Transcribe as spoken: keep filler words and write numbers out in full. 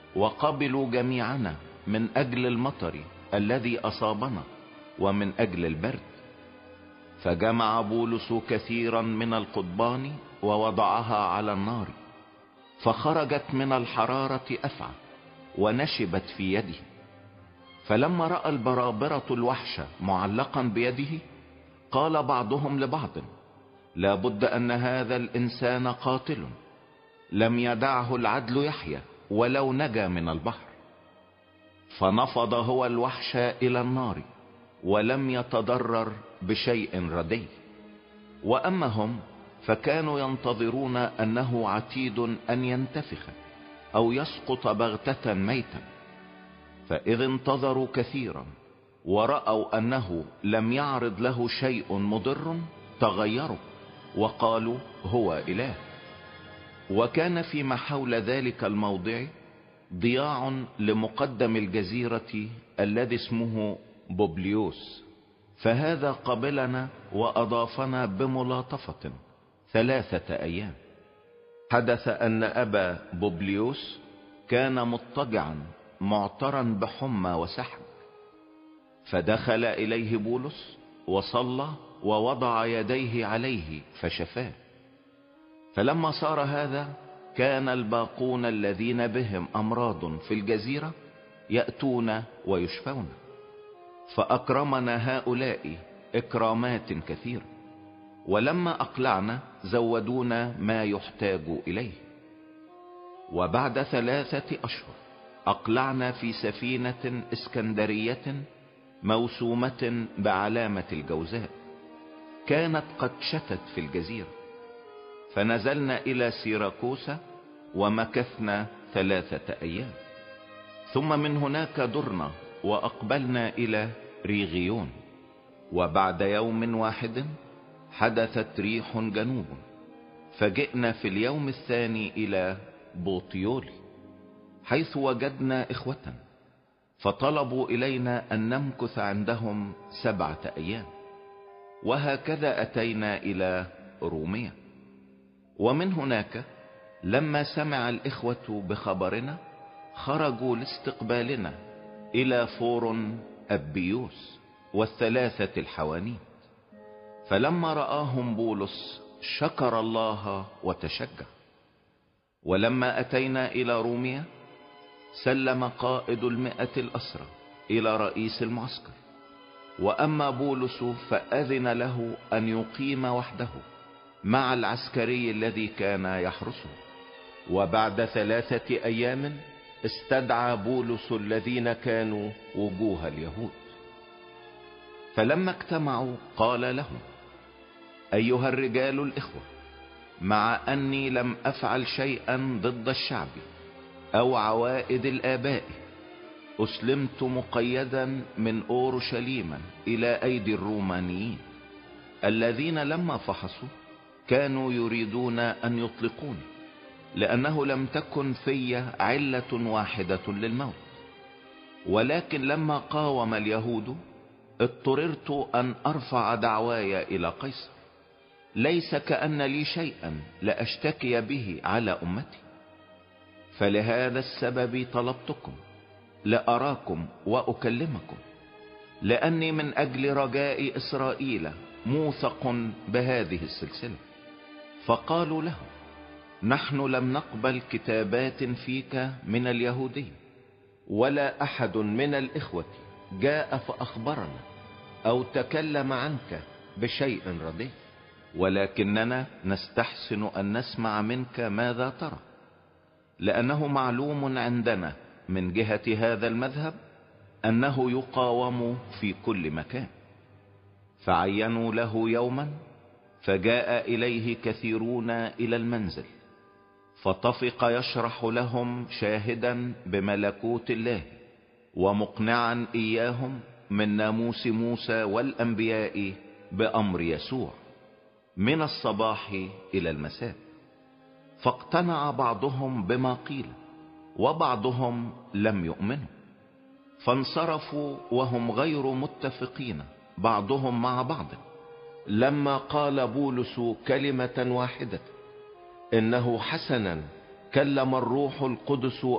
وقبلوا جميعنا من اجل المطر الذي اصابنا ومن اجل البرد. فجمع بولس كثيرا من القضبان ووضعها على النار، فخرجت من الحرارة افعى ونشبت في يده. فلما رأى البرابرة الوحش معلقا بيده، قال بعضهم لبعض: لا بد ان هذا الانسان قاتل، لم يدعه العدل يحيى ولو نجا من البحر. فنفض هو الوحش الى النار ولم يتضرر بشيء ردي. واما هم فكانوا ينتظرون انه عتيد ان ينتفخ او يسقط بغتة ميتا. فاذ انتظروا كثيرا ورأوا انه لم يعرض له شيء مضر، تغيروا وقالوا هو اله. وكان فيما حول ذلك الموضع ضياع لمقدم الجزيرة الذي اسمه بوبليوس، فهذا قبلنا واضافنا بملاطفة ثلاثة ايام. حدث ان ابا بوبليوس كان مضطجعا معترا بحمى وسحب، فدخل اليه بولس وصلى ووضع يديه عليه فشفاه. فلما صار هذا، كان الباقون الذين بهم امراض في الجزيرة يأتون ويشفون، فاكرمنا هؤلاء اكرامات كثيرة. ولما اقلعنا زودونا ما يحتاج اليه. وبعد ثلاثة اشهر اقلعنا في سفينة اسكندرية موسومة بعلامة الجوزاء، كانت قد شتت في الجزيرة، فنزلنا الى سيراكوسا ومكثنا ثلاثة ايام. ثم من هناك درنا واقبلنا الى ريغيون. وبعد يوم واحد حدثت ريح جنوب، فجئنا في اليوم الثاني الى بوطيولي، حيث وجدنا اخوة، فطلبوا الينا ان نمكث عندهم سبعة ايام. وهكذا اتينا الى رومية. ومن هناك لما سمع الاخوة بخبرنا خرجوا لاستقبالنا الى فور ابيوس والثلاثة الحوانيت. فلما رآهم بولس شكر الله وتشجع. ولما اتينا الى رومية سلم قائد المئة الاسرى الى رئيس المعسكر. واما بولس فاذن له ان يقيم وحده مع العسكري الذي كان يحرسه. وبعد ثلاثة ايام استدعى بولس الذين كانوا وجوه اليهود. فلما اجتمعوا قال لهم: ايها الرجال الاخوة، مع اني لم افعل شيئا ضد الشعب او عوائد الاباء، اسلمت مقيدا من اورشليم الى ايدي الرومانيين، الذين لما فحصوا كانوا يريدون ان يطلقوني، لانه لم تكن في علة واحدة للموت. ولكن لما قاوم اليهود اضطررت ان ارفع دعواي الى قيصر، ليس كأن لي شيئا لاشتكي به على امتي. فلهذا السبب طلبتكم لأراكم وأكلمكم، لأني من أجل رجاء إسرائيل موثق بهذه السلسلة. فقالوا له: نحن لم نقبل كتابات فيك من اليهودية، ولا أحد من الإخوة جاء فأخبرنا أو تكلم عنك بشيء رديء، ولكننا نستحسن أن نسمع منك ماذا ترى، لأنه معلوم عندنا من جهة هذا المذهب أنه يقاوم في كل مكان. فعينوا له يوما، فجاء إليه كثيرون إلى المنزل، فطفق يشرح لهم شاهدا بملكوت الله، ومقنعا إياهم من ناموس موسى والأنبياء بأمر يسوع من الصباح إلى المساء. فاقتنع بعضهم بما قيل وبعضهم لم يؤمنوا، فانصرفوا وهم غير متفقين بعضهم مع بعض. لما قال بولس كلمة واحدة: إنه حسنا كلم الروح القدس